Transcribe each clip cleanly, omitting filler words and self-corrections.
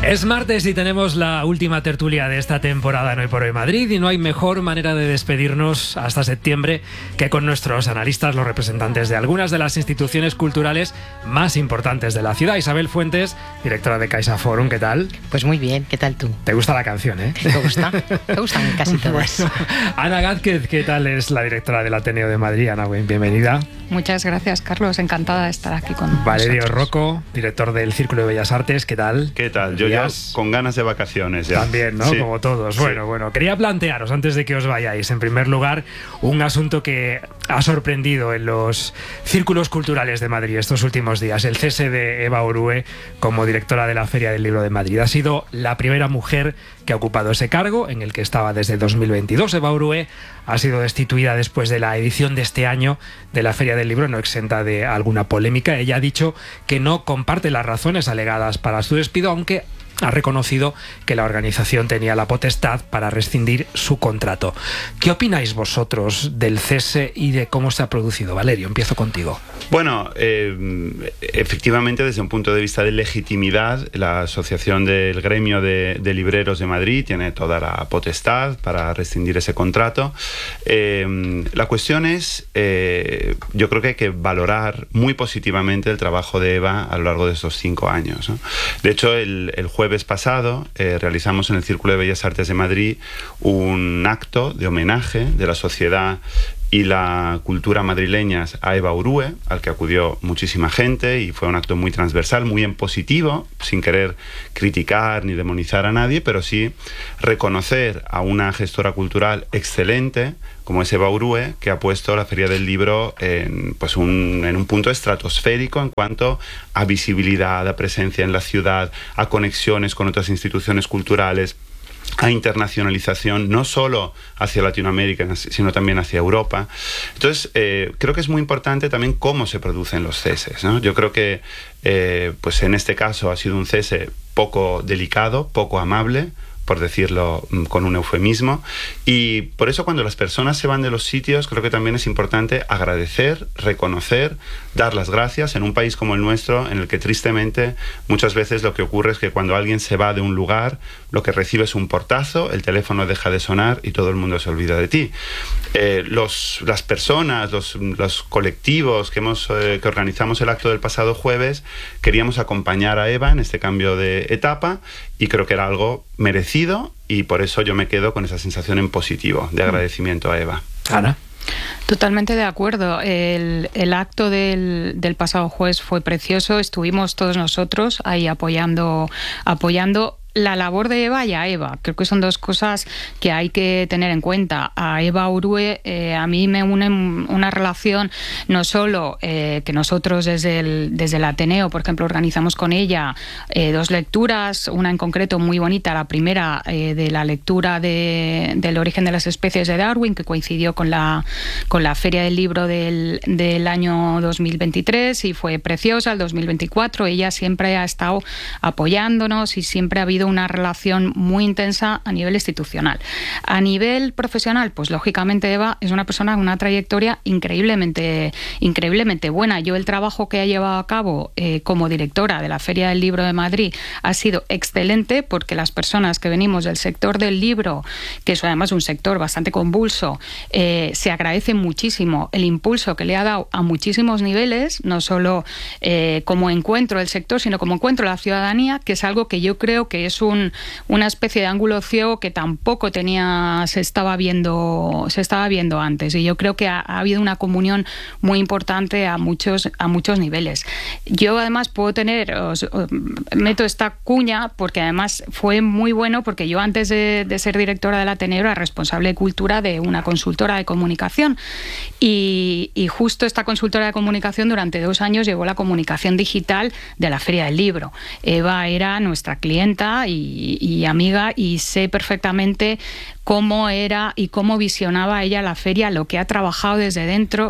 Es martes y tenemos la última tertulia de esta temporada en Hoy por Hoy Madrid, y no hay mejor manera de despedirnos hasta septiembre que con nuestros analistas, los representantes de algunas de las instituciones culturales más importantes de la ciudad. Isabel Fuentes, directora de CaixaForum, ¿qué tal? Pues muy bien, ¿qué tal tú? ¿Te gusta la canción, eh? ¿Te gusta? Me gustan casi todas. Bueno, Ana Gázquez, ¿qué tal? Es la directora del Ateneo de Madrid. Ana, bienvenida. Muchas gracias, Carlos. Encantada de estar aquí con Valerio vosotros. Rocco, director del Círculo de Bellas Artes, ¿qué tal? ¿Qué tal? Yo ya con ganas de vacaciones ya. También, ¿no? Sí. Como todos. Sí. Bueno, quería plantearos, antes de que os vayáis, en primer lugar, un asunto que ha sorprendido en los círculos culturales de Madrid estos últimos días: el cese de Eva Orue como directora de la Feria del Libro de Madrid. Ha sido la primera mujer que ha ocupado ese cargo, en el que estaba desde 2022. Eva Orue ha sido destituida después de la edición de este año de la Feria del Libro, no exenta de alguna polémica. Ella ha dicho que no comparte las razones alegadas para su despido, aunque ha reconocido que la organización tenía la potestad para rescindir su contrato. ¿Qué opináis vosotros del cese y de cómo se ha producido? Valerio, empiezo contigo. Bueno, efectivamente, desde un punto de vista de legitimidad, la Asociación del Gremio de Libreros de Madrid tiene toda la potestad para rescindir ese contrato. La cuestión es, yo creo que hay que valorar muy positivamente el trabajo de Eva a lo largo de estos 5 años, ¿no? De hecho, el jueves pasado realizamos en el Círculo de Bellas Artes de Madrid un acto de homenaje de la sociedad y la cultura madrileñas a Eva Orue, al que acudió muchísima gente, y fue un acto muy transversal, muy en positivo, sin querer criticar ni demonizar a nadie, pero sí reconocer a una gestora cultural excelente como es Eva Orue, que ha puesto la Feria del Libro en un punto estratosférico en cuanto a visibilidad, a presencia en la ciudad, a conexiones con otras instituciones culturales, a internacionalización, no solo hacia Latinoamérica, sino también hacia Europa. Entonces, creo que es muy importante también cómo se producen los ceses, ¿no? Yo creo que, pues en este caso ha sido un cese poco delicado, poco amable, por decirlo con un eufemismo, y por eso cuando las personas se van de los sitios creo que también es importante agradecer, reconocer, dar las gracias en un país como el nuestro, en el que tristemente muchas veces lo que ocurre es que cuando alguien se va de un lugar, lo que recibe es un portazo, el teléfono deja de sonar y todo el mundo se olvida de ti. Las personas, los colectivos que organizamos el acto del pasado jueves, queríamos acompañar a Eva en este cambio de etapa, y creo que era algo merecido, y por eso yo me quedo con esa sensación en positivo de agradecimiento a Eva. Ana. Totalmente de acuerdo. El acto del pasado jueves fue precioso. Estuvimos todos nosotros ahí apoyando la labor de Eva y a Eva. Creo que son dos cosas que hay que tener en cuenta. A Eva Orue a mí me une una relación, no solo que nosotros desde el Ateneo, por ejemplo, organizamos con ella 2 lecturas, una en concreto muy bonita, la primera de la lectura del origen de las especies de Darwin, que coincidió con la Feria del Libro del año 2023, y fue preciosa. El 2024 ella siempre ha estado apoyándonos y siempre ha habido una relación muy intensa a nivel institucional. A nivel profesional, pues lógicamente Eva es una persona con una trayectoria increíblemente buena. Yo el trabajo que ha llevado a cabo como directora de la Feria del Libro de Madrid ha sido excelente, porque las personas que venimos del sector del libro, que es además un sector bastante convulso, se agradece muchísimo el impulso que le ha dado a muchísimos niveles, no solo como encuentro del sector, sino como encuentro de la ciudadanía, que es algo que yo creo que es una especie de ángulo ciego que tampoco se estaba viendo antes, y yo creo que ha habido una comunión muy importante a muchos niveles. Yo además meto esta cuña porque además fue muy bueno, porque yo antes de ser directora del Ateneo era responsable de cultura de una consultora de comunicación, y justo esta consultora de comunicación durante 2 años llevó la comunicación digital de la Feria del Libro. Eva era nuestra clienta y amiga, y sé perfectamente cómo era y cómo visionaba ella la feria, lo que ha trabajado desde dentro,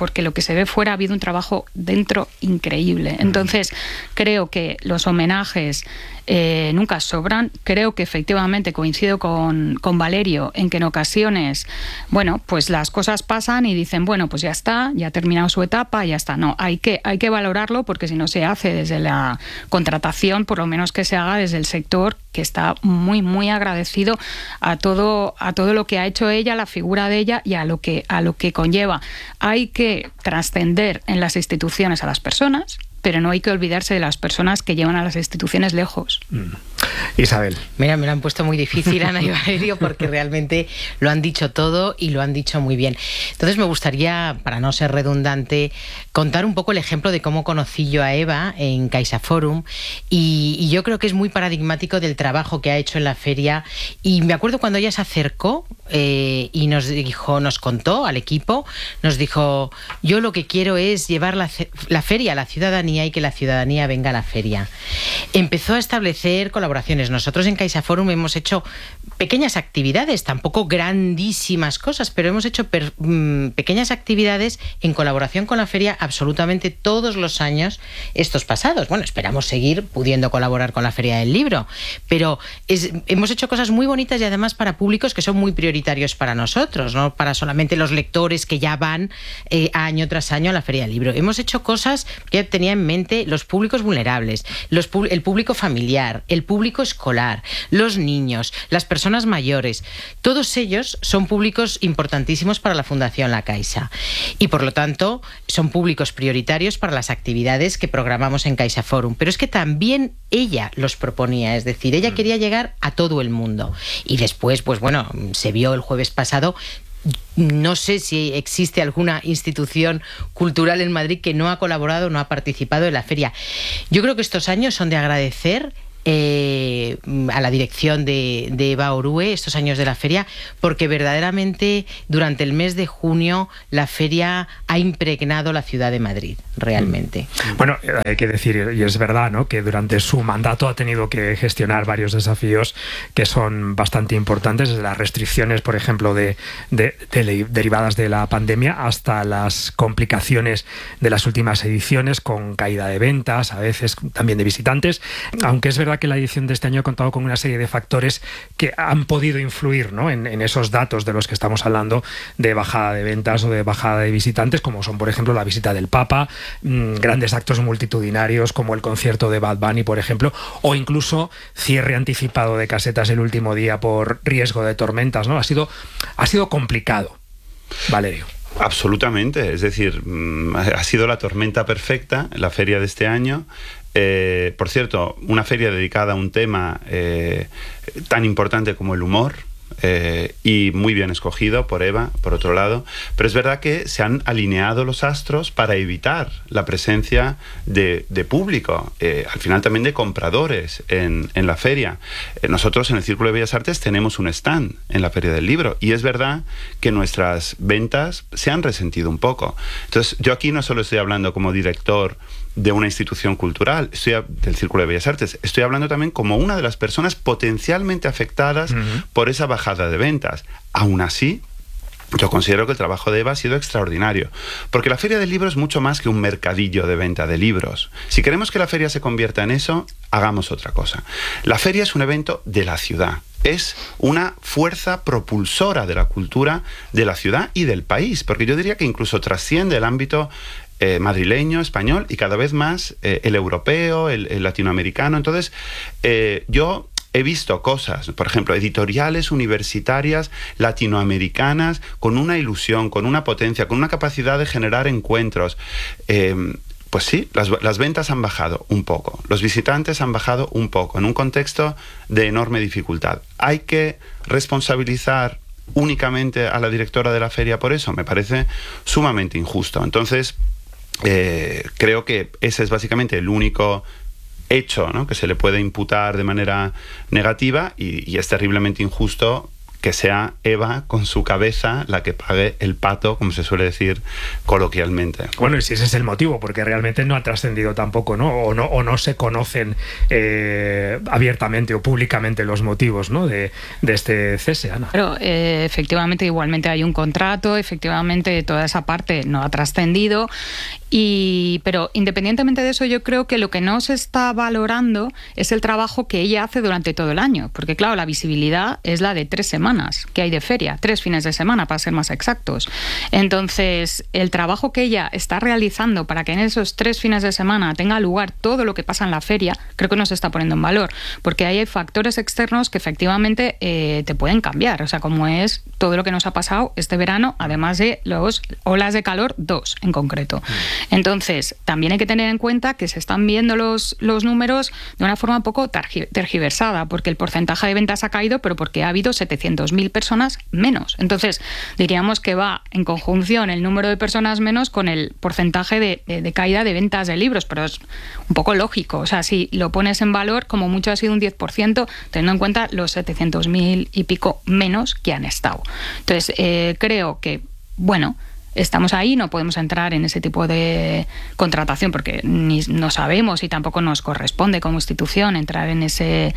porque lo que se ve fuera ha habido un trabajo dentro increíble. Entonces, creo que los homenajes nunca sobran. Creo que efectivamente coincido con Valerio en que en ocasiones, bueno, pues las cosas pasan y dicen, bueno, pues ya está, ya ha terminado su etapa, ya está. No, hay que valorarlo, porque si no se hace desde la contratación, por lo menos que se haga desde el sector, que está muy, muy agradecido a todo lo que ha hecho ella, la figura de ella y a lo que conlleva. Hay que trascender en las instituciones a las personas, pero no hay que olvidarse de las personas que llevan a las instituciones lejos. Isabel. Mira, me lo han puesto muy difícil, Ana y Valerio, porque realmente lo han dicho todo y lo han dicho muy bien. Entonces me gustaría, para no ser redundante, contar un poco el ejemplo de cómo conocí yo a Eva en CaixaForum, y yo creo que es muy paradigmático del trabajo que ha hecho en la feria. Y me acuerdo cuando ella se acercó y nos contó al equipo, nos dijo: yo lo que quiero es llevar la feria a la ciudadanía y que la ciudadanía venga a la feria. Empezó a establecer colaboraciones. Nosotros en CaixaForum hemos hecho pequeñas actividades, tampoco grandísimas cosas, pero hemos hecho pequeñas actividades en colaboración con la feria absolutamente todos los años estos pasados. Bueno, esperamos seguir pudiendo colaborar con la Feria del Libro, pero hemos hecho cosas muy bonitas y además para públicos que son muy prioritarios para nosotros, no para solamente los lectores que ya van año tras año a la Feria del Libro. Hemos hecho cosas que tenía en mente: los públicos vulnerables, el público familiar, el público escolar, los niños, las personas mayores. Todos ellos son públicos importantísimos para la Fundación La Caixa y, por lo tanto, son públicos prioritarios para las actividades que programamos en CaixaForum. Pero es que también ella los proponía, es decir, ella quería llegar a todo el mundo. Y después, pues bueno, se vio el jueves pasado. No sé si existe alguna institución cultural en Madrid que no ha colaborado, no ha participado en la feria. Yo creo que estos años son de agradecer a la dirección de Eva Orue, estos años de la feria, porque verdaderamente durante el mes de junio la feria ha impregnado la ciudad de Madrid, realmente. Bueno, hay que decir, y es verdad, ¿no?, que durante su mandato ha tenido que gestionar varios desafíos que son bastante importantes, desde las restricciones, por ejemplo, derivadas de la pandemia, hasta las complicaciones de las últimas ediciones, con caída de ventas, a veces también de visitantes, aunque es verdad que la edición de este año ha contado con una serie de factores que han podido influir, ¿no?, en esos datos de los que estamos hablando, de bajada de ventas o de bajada de visitantes, como son, por ejemplo, la visita del Papa, grandes actos multitudinarios como el concierto de Bad Bunny, por ejemplo, o incluso cierre anticipado de casetas el último día por riesgo de tormentas, ¿no? Ha sido complicado. Valerio. Absolutamente, es decir, ha sido la tormenta perfecta la feria de este año. Por cierto, una feria dedicada a un tema tan importante como el humor, y muy bien escogido por Eva, por otro lado, pero es verdad que se han alineado los astros para evitar la presencia de público, al final también de compradores en la feria. Nosotros en el Círculo de Bellas Artes tenemos un stand en la Feria del Libro y es verdad que nuestras ventas se han resentido un poco. Entonces, yo aquí no solo estoy hablando como director de una institución cultural, del Círculo de Bellas Artes, estoy hablando también como una de las personas potencialmente afectadas por esa bajada de ventas. Aún así, yo considero que el trabajo de Eva ha sido extraordinario, porque la Feria del Libro es mucho más que un mercadillo de venta de libros. Si queremos que la feria se convierta en eso, hagamos otra cosa. La feria es un evento de la ciudad. Es una fuerza propulsora de la cultura de la ciudad y del país, porque yo diría que incluso trasciende el ámbito madrileño, español y cada vez más el europeo, el latinoamericano. Entonces, yo he visto cosas, por ejemplo, editoriales universitarias latinoamericanas con una ilusión, con una potencia, con una capacidad de generar encuentros. Pues sí, las ventas han bajado un poco, los visitantes han bajado un poco, en un contexto de enorme dificultad. ¿Hay que responsabilizar únicamente a la directora de la feria por eso? Me parece sumamente injusto. Entonces, creo que ese es básicamente el único hecho, ¿no?, que se le puede imputar de manera negativa y es terriblemente injusto que sea Eva con su cabeza la que pague el pato, como se suele decir coloquialmente. Bueno, y si ese es el motivo, porque realmente no ha trascendido tampoco, ¿no? O no se conocen abiertamente o públicamente los motivos, ¿no? de este cese, Ana. Pero efectivamente, igualmente hay un contrato, efectivamente toda esa parte no ha trascendido, pero independientemente de eso, yo creo que lo que no se está valorando es el trabajo que ella hace durante todo el año, porque claro, la visibilidad es la de 3 semanas que hay de feria, 3 fines de semana para ser más exactos. Entonces, el trabajo que ella está realizando para que en esos 3 fines de semana tenga lugar todo lo que pasa en la feria, creo que no se está poniendo en valor, porque ahí hay factores externos que efectivamente te pueden cambiar, o sea, como es todo lo que nos ha pasado este verano, además de los olas de calor 2 en concreto. Entonces, también hay que tener en cuenta que se están viendo los números de una forma un poco tergiversada, porque el porcentaje de ventas ha caído, pero porque ha habido 700.000 personas menos. Entonces, diríamos que va en conjunción el número de personas menos con el porcentaje de caída de ventas de libros, pero es un poco lógico. O sea, si lo pones en valor, como mucho ha sido un 10%, teniendo en cuenta los 700.000 y pico menos que han estado. Entonces, creo que, bueno, estamos ahí, no podemos entrar en ese tipo de contratación porque no sabemos y tampoco nos corresponde como institución entrar en esa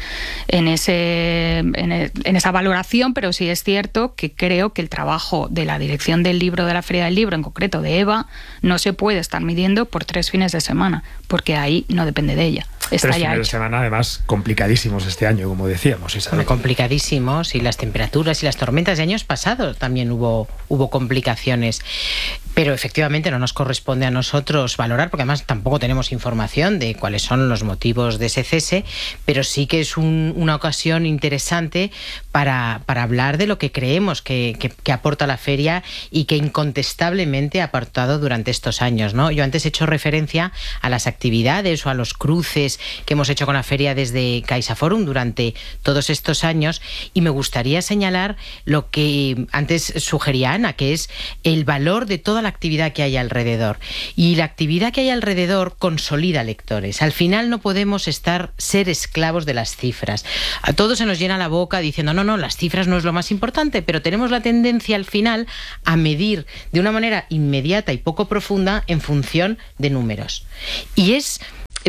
valoración, pero sí es cierto que creo que el trabajo de la dirección del libro, de la Feria del Libro, en concreto de Eva, no se puede estar midiendo por 3 fines de semana, porque ahí no depende de ella. Está 3 ya fines de semana, además, complicadísimos este año, como decíamos, Isabel. Complicadísimos, y las temperaturas y las tormentas de años pasados también hubo complicaciones. Pero efectivamente no nos corresponde a nosotros valorar, porque además tampoco tenemos información de cuáles son los motivos de ese cese, pero sí que es una ocasión interesante para hablar de lo que creemos que aporta la feria y que incontestablemente ha aportado durante estos años, ¿no? Yo antes he hecho referencia a las actividades o a los cruces que hemos hecho con la feria desde CaixaForum durante todos estos años, y me gustaría señalar lo que antes sugería Ana, que es el valor de toda la actividad que hay alrededor. Y la actividad que hay alrededor consolida lectores. Al final no podemos ser esclavos de las cifras. A todos se nos llena la boca diciendo no, las cifras no es lo más importante, pero tenemos la tendencia al final a medir de una manera inmediata y poco profunda en función de números. Y es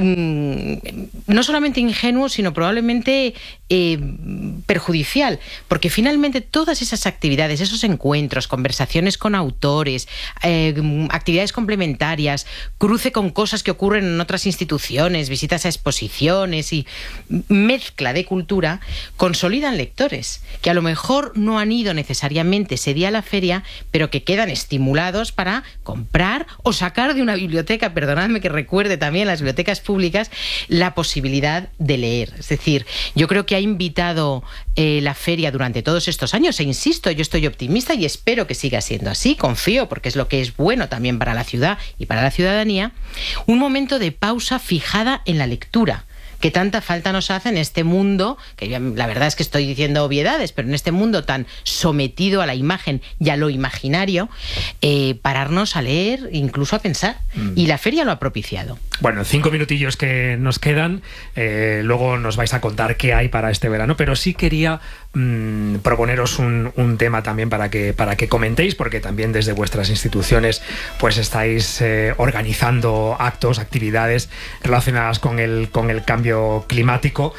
no solamente ingenuo, sino probablemente perjudicial, porque finalmente todas esas actividades, esos encuentros, conversaciones con autores, actividades complementarias, cruce con cosas que ocurren en otras instituciones, visitas a exposiciones y mezcla de cultura, consolidan lectores que a lo mejor no han ido necesariamente ese día a la feria, pero que quedan estimulados para comprar o sacar de una biblioteca, perdonadme que recuerde también las bibliotecas públicas, la posibilidad de leer. Es decir, yo creo que ha invitado la feria durante todos estos años, e insisto, yo estoy optimista y espero que siga siendo así, confío, porque es lo que es bueno también para la ciudad y para la ciudadanía, un momento de pausa fijada en la lectura, que tanta falta nos hace en este mundo, que yo, la verdad es que estoy diciendo obviedades, pero en este mundo tan sometido a la imagen y a lo imaginario, pararnos a leer, incluso a pensar. Y la feria lo ha propiciado. Bueno, 5 minutillos que nos quedan, luego nos vais a contar qué hay para este verano, pero sí quería proponeros un tema también para que comentéis, porque también desde vuestras instituciones pues estáis organizando actos, actividades relacionadas con el cambio climático.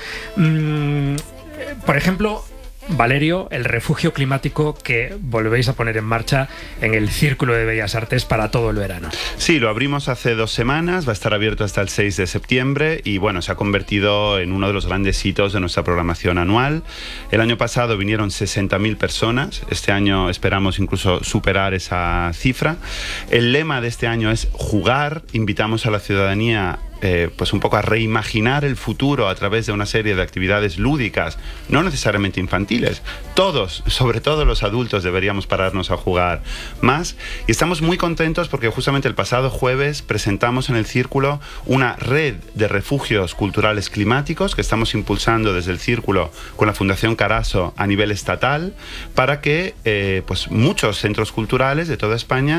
Por ejemplo, Valerio, el refugio climático que volvéis a poner en marcha en el Círculo de Bellas Artes para todo el verano. Sí, lo abrimos hace 2 semanas, va a estar abierto hasta el 6 de septiembre y bueno, se ha convertido en uno de los grandes hitos de nuestra programación anual. El año pasado vinieron 60.000 personas, este año esperamos incluso superar esa cifra. El lema de este año es jugar, invitamos a la ciudadanía pues un poco a reimaginar el futuro a través de una serie de actividades lúdicas, no necesariamente infantiles. Todos, sobre todo los adultos, deberíamos pararnos a jugar más, y estamos muy contentos porque justamente el pasado jueves presentamos en el Círculo una red de refugios culturales climáticos que estamos impulsando desde el Círculo con la Fundación Caraso a nivel estatal, para que pues muchos centros culturales de toda España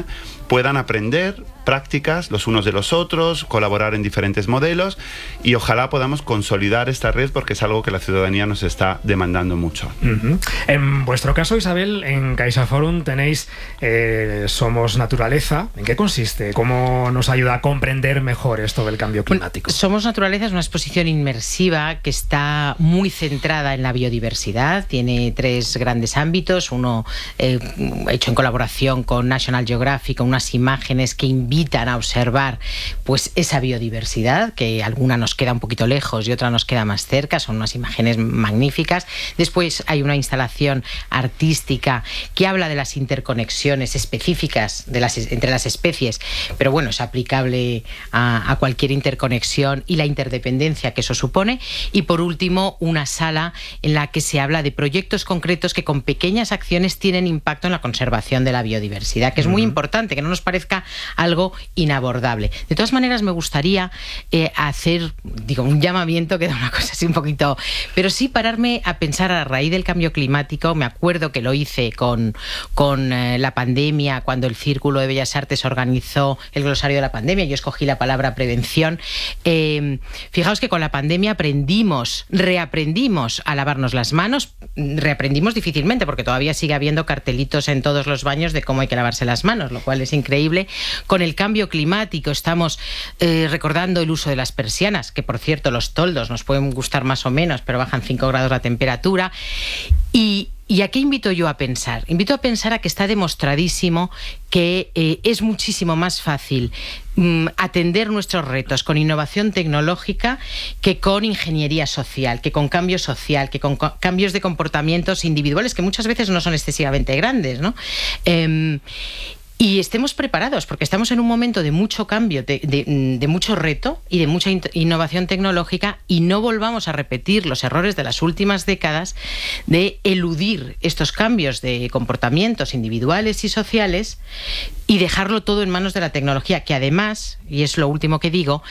puedan aprender prácticas los unos de los otros, colaborar en diferentes modelos y ojalá podamos consolidar esta red porque es algo que la ciudadanía nos está demandando mucho. En vuestro caso, Isabel, en CaixaForum tenéis Somos Naturaleza. ¿En qué consiste? ¿Cómo nos ayuda a comprender mejor esto del cambio climático? Somos Naturaleza es una exposición inmersiva que está muy centrada en la biodiversidad. Tiene 3 grandes ámbitos. Uno hecho en colaboración con National Geographic, con unas imágenes que invitan a observar pues esa biodiversidad, que alguna nos queda un poquito lejos y otra nos queda más cerca. Son unas imágenes magníficas. Después hay una instalación artística que habla de las interconexiones específicas entre las especies, pero bueno, es aplicable a cualquier interconexión y la interdependencia que eso supone. Y por último, una sala en la que se habla de proyectos concretos que con pequeñas acciones tienen impacto en la conservación de la biodiversidad, que es muy importante, que no nos parezca algo inabordable. De todas maneras, me gustaría hacer, un llamamiento, que da una cosa así un poquito, pero sí pararme a pensar a raíz del cambio climático. Me acuerdo que lo hice con la pandemia, cuando el Círculo de Bellas Artes organizó el glosario de la pandemia. Yo escogí la palabra prevención. Fijaos que con la pandemia reaprendimos a lavarnos las manos. Reaprendimos difícilmente porque todavía sigue habiendo cartelitos en todos los baños de cómo hay que lavarse las manos, lo cual es increíble. Con el cambio climático estamos recordando el uso de las persianas, que por cierto los toldos nos pueden gustar más o menos, pero bajan 5 grados la temperatura. ¿Y a qué invito yo a pensar? Invito a pensar a que está demostradísimo que es muchísimo más fácil atender nuestros retos con innovación tecnológica que con ingeniería social, que con cambio social, que con cambios de comportamientos individuales que muchas veces no son excesivamente grandes, ¿no? Y estemos preparados, porque estamos en un momento de mucho cambio, de mucho reto y de mucha innovación tecnológica, y no volvamos a repetir los errores de las últimas décadas de eludir estos cambios de comportamientos individuales y sociales y dejarlo todo en manos de la tecnología, que además, y es lo último que digo,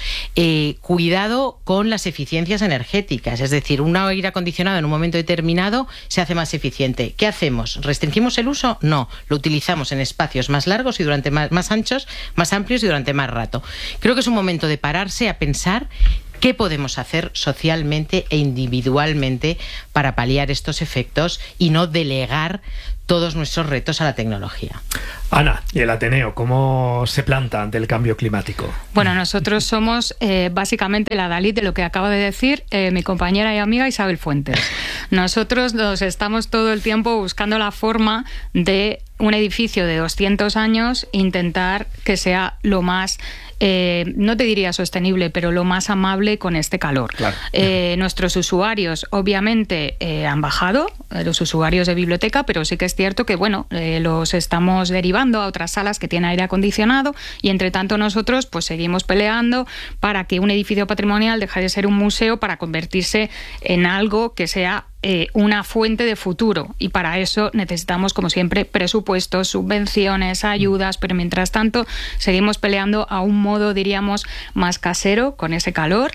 cuidado con las eficiencias energéticas. Es decir, un aire acondicionado en un momento determinado se hace más eficiente. ¿Qué hacemos? ¿Restringimos el uso? No, lo utilizamos en espacios más largos y durante más anchos, más amplios y durante más rato. Creo que es un momento de pararse a pensar qué podemos hacer socialmente e individualmente para paliar estos efectos y no delegar todos nuestros retos a la tecnología. Ana, ¿y el Ateneo cómo se planta ante el cambio climático? Bueno, nosotros somos básicamente la Dalit de lo que acaba de decir mi compañera y amiga Isabel Fuentes. Nosotros nos estamos todo el tiempo buscando la forma de un edificio de 200 años intentar que sea lo más, no te diría sostenible, pero lo más amable con este calor. Claro. Nuestros usuarios obviamente han bajado, los usuarios de biblioteca, pero sí que es cierto que los estamos derivando a otras salas que tienen aire acondicionado, y entre tanto nosotros pues seguimos peleando para que un edificio patrimonial deje de ser un museo para convertirse en algo que sea una fuente de futuro, y para eso necesitamos, como siempre, presupuestos, subvenciones, ayudas, pero mientras tanto seguimos peleando a un modo, diríamos, más casero con ese calor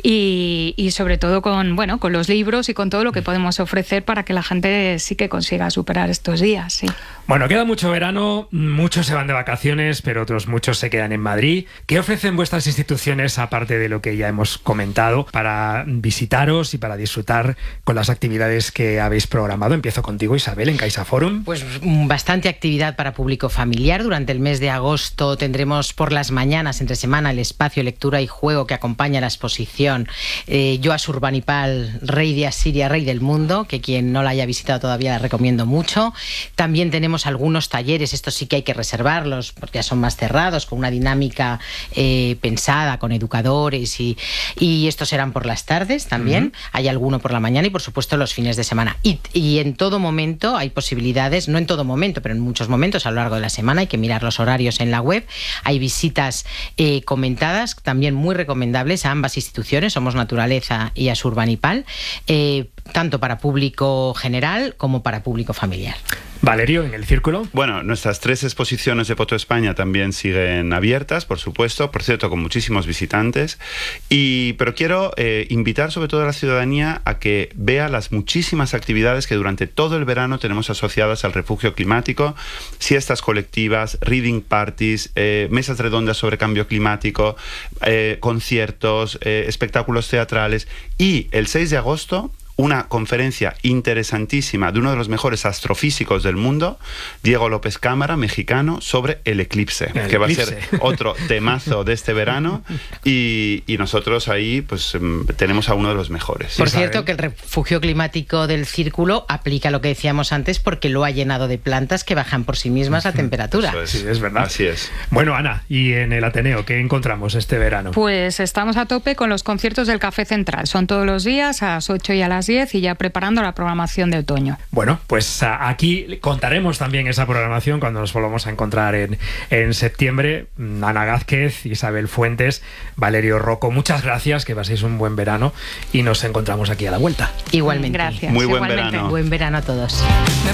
y sobre todo con los libros y con todo lo que podemos ofrecer para que la gente sí que consiga superar estos días. Sí. Bueno, queda mucho verano, muchos se van de vacaciones, pero otros muchos se quedan en Madrid. ¿Qué ofrecen vuestras instituciones, aparte de lo que ya hemos comentado, para visitaros y para disfrutar con las actividades que habéis programado? Empiezo contigo, Isabel, en CaixaForum. Pues bastante actividad para público familiar. Durante el mes de agosto tendremos por las mañanas, entre semana, el espacio Lectura y Juego que acompaña la exposición Yo Ashurbanipal, Rey de Asiria, Rey del Mundo, que quien no la haya visitado todavía la recomiendo mucho. También tenemos algunos talleres, estos sí que hay que reservarlos porque ya son más cerrados, con una dinámica pensada con educadores y estos serán por las tardes también. Hay alguno por la mañana y por supuesto los fines de semana. Y en todo momento hay posibilidades, no en todo momento, pero en muchos momentos a lo largo de la semana, hay que mirar los horarios en la web. Hay visitas comentadas, también muy recomendables a ambas instituciones, Somos Naturaleza y Ashurbanipal, tanto para público general como para público familiar. Valerio, en el círculo. Bueno, nuestras 3 exposiciones de Poto España también siguen abiertas, por supuesto, por cierto, con muchísimos visitantes. Pero quiero invitar sobre todo a la ciudadanía a que vea las muchísimas actividades que durante todo el verano tenemos asociadas al refugio climático: siestas colectivas, reading parties, mesas redondas sobre cambio climático, conciertos, espectáculos teatrales, y el 6 de agosto una conferencia interesantísima de uno de los mejores astrofísicos del mundo, Diego López Cámara, mexicano, sobre el eclipse, que va a ser otro temazo de este verano, y nosotros ahí pues tenemos a uno de los mejores. Por cierto, que el refugio climático del Círculo aplica lo que decíamos antes, porque lo ha llenado de plantas que bajan por sí mismas la temperatura. Eso es. Sí, es verdad. Así es. Bueno, Ana, ¿y en el Ateneo qué encontramos este verano? Pues estamos a tope con los conciertos del Café Central. Son todos los días a las 8 y a las 10, y ya preparando la programación de otoño. Bueno, pues aquí contaremos también esa programación cuando nos volvamos a encontrar en septiembre. Ana Gázquez, Isabel Fuentes, Valerio Rocco, muchas gracias, que paséis un buen verano y nos encontramos aquí a la vuelta. Igualmente. Gracias. Muy buen Igualmente. verano. Buen verano a todos.